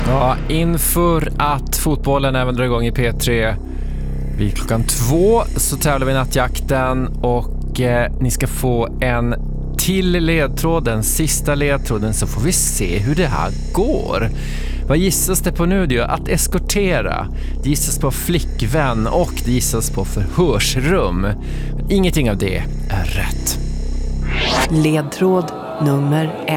Ja, inför att fotbollen även drar igång i P3 vid klockan 2 så tävlar vi nattjakten och ni ska få en till ledtråd, den sista ledtråden, så får vi se hur det här går. Vad gissas det på nu? Det är att eskortera, det gissas på flickvän och det gissas på förhörsrum. Ingenting av det är rätt. Ledtråd nummer 1.